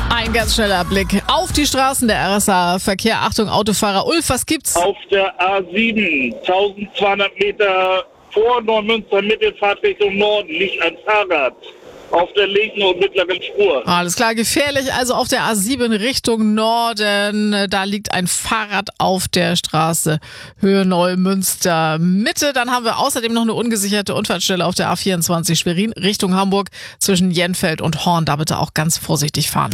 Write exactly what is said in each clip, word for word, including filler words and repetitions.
Ein ganz schneller Blick auf die Straßen der R S A-Verkehr. Achtung, Autofahrer. Ulf, was gibt's? Auf der A sieben, tausendzweihundert Meter vor Neumünster Mittelfahrtrichtung Norden, liegt ein Fahrrad auf der linken und mittleren Spur. Alles klar, gefährlich. Also auf der A sieben Richtung Norden, da liegt ein Fahrrad auf der Straße Höhe Neumünster Mitte. Dann haben wir außerdem noch eine ungesicherte Unfallstelle auf der A vierundzwanzig Schwerin Richtung Hamburg zwischen Jenfeld und Horn. Da bitte auch ganz vorsichtig fahren.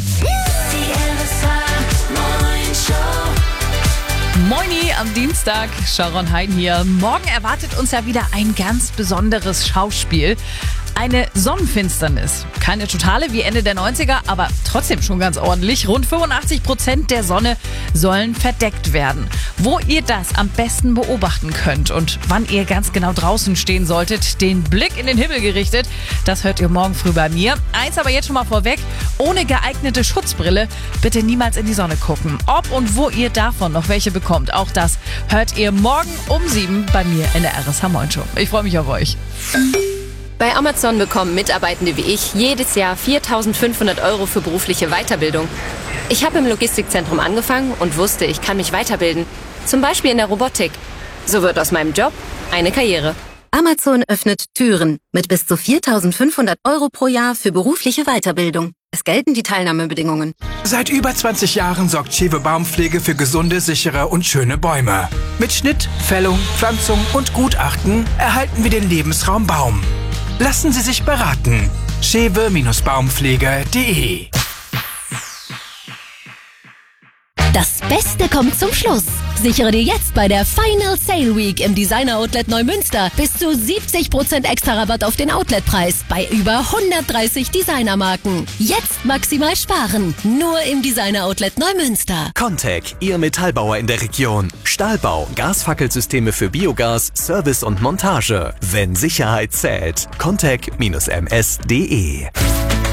Moini am Dienstag, Sharon Hein hier. Morgen erwartet uns ja wieder ein ganz besonderes Schauspiel. Eine Sonnenfinsternis. Keine totale wie Ende der neunziger, aber trotzdem schon ganz ordentlich. Rund fünfundachtzig Prozent der Sonne sollen verdeckt werden. Wo ihr das am besten beobachten könnt und wann ihr ganz genau draußen stehen solltet, den Blick in den Himmel gerichtet, das hört ihr morgen früh bei mir. Eins aber jetzt schon mal vorweg, ohne geeignete Schutzbrille bitte niemals in die Sonne gucken. Ob und wo ihr davon noch welche bekommt, auch das hört ihr morgen um sieben bei mir in der R S H Moin Show. Ich freue mich auf euch. Bei Amazon bekommen Mitarbeitende wie ich jedes Jahr viertausendfünfhundert Euro für berufliche Weiterbildung. Ich habe im Logistikzentrum angefangen und wusste, ich kann mich weiterbilden. Zum Beispiel in der Robotik. So wird aus meinem Job eine Karriere. Amazon öffnet Türen mit bis zu viertausendfünfhundert Euro pro Jahr für berufliche Weiterbildung. Es gelten die Teilnahmebedingungen. Seit über zwanzig Jahren sorgt Schewe Baumpflege für gesunde, sichere und schöne Bäume. Mit Schnitt, Fällung, Pflanzung und Gutachten erhalten wir den Lebensraum Baum. Lassen Sie sich beraten. schewe Baumpflege punkt de. Das Beste kommt zum Schluss. Sichere dir jetzt bei der Final Sale Week im Designer Outlet Neumünster bis zu siebzig Prozent extra Rabatt auf den Outletpreis bei über hundertdreißig Designermarken. Jetzt maximal sparen. Nur im Designer Outlet Neumünster. Contec, Ihr Metallbauer in der Region. Stahlbau, Gasfackelsysteme für Biogas, Service und Montage. Wenn Sicherheit zählt. Contec M S punkt de